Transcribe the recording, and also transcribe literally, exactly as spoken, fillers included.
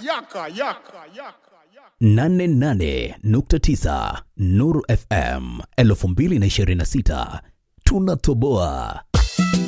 yaka yaka yaka nane nane nukta tisa Nuru F M elfu mbili na ishirini na sita tunatoboa.